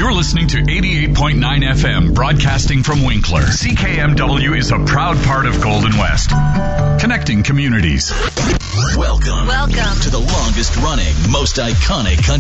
You're listening to 88.9 FM, broadcasting from Winkler. CKMW is a proud part of Golden West, connecting communities. Welcome to the longest running, most iconic country